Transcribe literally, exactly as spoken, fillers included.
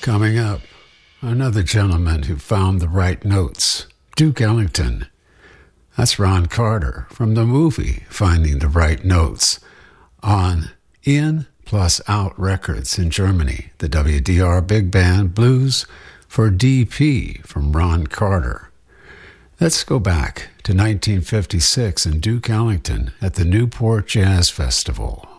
Coming up, another gentleman who found the right notes, Duke Ellington. That's Ron Carter from the movie Finding the Right Notes on In Plus Out Records in Germany, the W D R Big Band Blues for D P from Ron Carter. Let's go back to nineteen fifty-six and Duke Ellington at the Newport Jazz Festival.